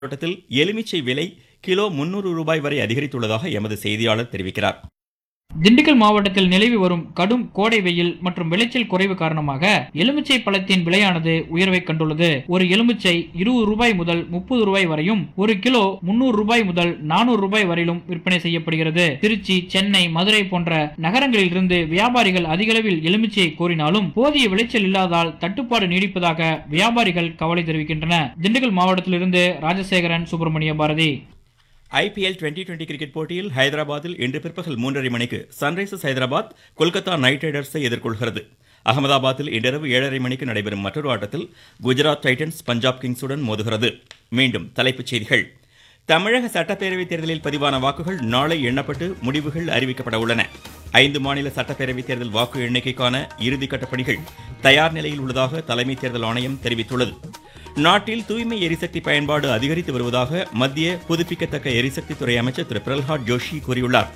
மாவட்டத்தில் எலுமிச்சை விலை கிலோ 300 ரூபாய் வரை அதிகரித்துள்ளதாக எமது செய்தியாளர் தெரிவிக்கிறார். திண்டுக்கல் மாவட்டத்தில் நிலவி வரும் கடும் கோடை வெயில் மற்றும் விளைச்சல் குறைவு காரணமாக எலுமிச்சை பழத்தின் விலையானது உயர்வை கண்டுள்ளது. ஒரு எலுமிச்சை 20 ரூபாய் முதல் 30 ரூபாய் வரையும், ஒரு கிலோ 300 ரூபாய் முதல் 400 ரூபாய் வரையிலும் விற்பனை செய்யப்படுகிறது. திருச்சி, சென்னை, மதுரை போன்ற நகரங்களில் இருந்து வியாபாரிகள் அதிக அளவில் எலுமிச்சையை கோரினாலும் போதிய விளைச்சல் இல்லாதால் தட்டுப்பாடு நீடிப்பதாக வியாபாரிகள் கவலை தெரிவிக்கின்றனர். திண்டுக்கல் மாவட்டத்திலிருந்து ராஜசேகரன், சுப்பிரமணிய பாரதி. IPL 2020 கிரிக்கெட் போட்டியில் ஹைதராபாத்தில் இன்று பிற்பகல் 3:30 மணிக்கு சன்ரைசர்ஸ் ஹைதராபாத் கொல்கத்தா நைட் ரைடர்ஸை எதிர்கொள்கிறது. அகமதாபாத்தில் இன்றிரவு 7:30 மணிக்கு நடைபெறும் மற்றொரு ஆட்டத்தில் குஜராத் டைட்டன்ஸ் பஞ்சாப் கிங்ஸுடன் மோதுகிறது. மீண்டும் தலைப்புச் செய்திகள். தமிழக சட்டப்பேரவைத் தேர்தலில் பதிவான வாக்குகள் நாளை எண்ணப்பட்டு முடிவுகள் அறிவிக்கப்பட உள்ளன. 5 மாநில சட்டப்பேரவைத் தேர்தல் வாக்கு எண்ணிக்கைக்கான இறுதிக்கட்ட பணிகள் தயார் நிலையில் உள்ளதாக தலைமை தேர்தல் ஆணையம் தெரிவித்துள்ளது. நாட்டில் தூய்மை எரிசக்தி பயன்பாடு அதிகரித்து வருவதாக மத்திய புதுப்பிக்கத்தக்க எரிசக்தி துறை அமைச்சர் திரு பிரல்ஹாத் ஜோஷி கூறியுள்ளார்.